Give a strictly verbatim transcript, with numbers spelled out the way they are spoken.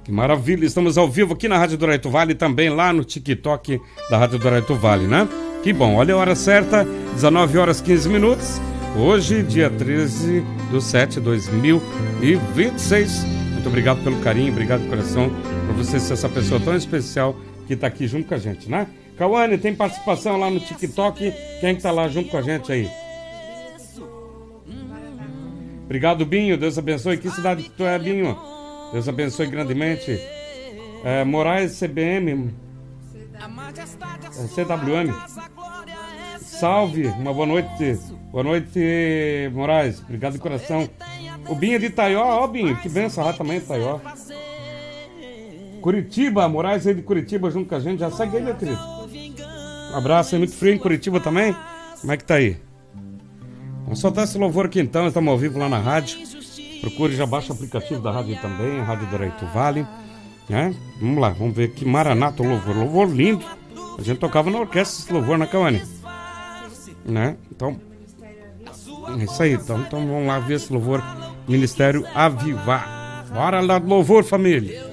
Que maravilha, estamos ao vivo aqui na Rádio do Araito Vale, também lá no TikTok da Rádio do Araito Vale, né? Que bom, olha a hora certa, dezenove horas e quinze minutos. Hoje, dia treze de setembro de dois mil e vinte e seis. Muito obrigado pelo carinho, obrigado de coração por você ser essa pessoa tão especial que está aqui junto com a gente, né? Cauane, tem participação lá no TikTok. Quem que tá lá junto com a gente aí? Obrigado, Binho. Deus abençoe. Que cidade que tu é, Binho? Deus abençoe grandemente. É, Moraes, C B M. É, C W M. Salve, uma boa noite. Boa noite, Moraes. Obrigado de coração. O Binho de Itaió. Ó, oh, Binho, que benção lá também, Itaió. Curitiba, Moraes aí de Curitiba junto com a gente. Já segue aí, meu querido. Um abraço aí, muito frio em Curitiba também. Como é que tá aí? Vamos soltar esse louvor aqui então. Estamos ao vivo lá na rádio. Procure, já baixa o aplicativo da rádio também, a Rádio do Araito Vale, né? Vamos lá, vamos ver que Maranata o louvor, louvor lindo. A gente tocava na orquestra esse louvor, na Cauane, né? Então, é isso aí, então, então vamos lá ver esse louvor, Ministério Avivar. Bora lá do louvor, família.